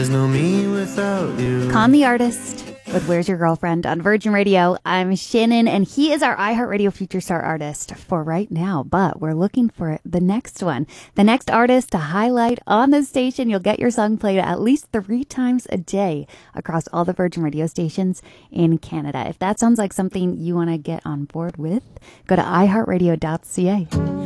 There's no me without you. Con the Artist with Where's Your Girlfriend on Virgin Radio. I'm Shannon, and he is our iHeartRadio Future Star artist for right now, but we're looking for the next one. The next artist to highlight on the station. You'll get your song played at least 3 times a day across all the Virgin Radio stations in Canada. If that sounds like something you want to get on board with, go to iHeartRadio.ca.